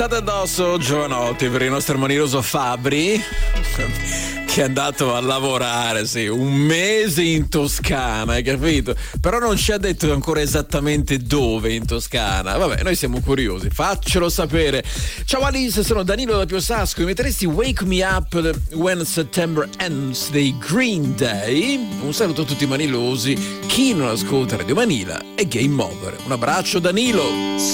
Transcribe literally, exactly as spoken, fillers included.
State addosso, giovanotti, per il nostro maniroso Fabri, che è andato a lavorare, sì, un mese in Toscana, hai capito? Però non ci ha detto ancora esattamente dove in Toscana. Vabbè, noi siamo curiosi, faccelo sapere. Ciao Alice, sono Danilo da Piosasco. Mi metteresti Wake Me Up When September Ends dei Green Day? Un saluto a tutti i manilosi, chi non ascolta Radio Manila e Game Over. Un abbraccio Danilo.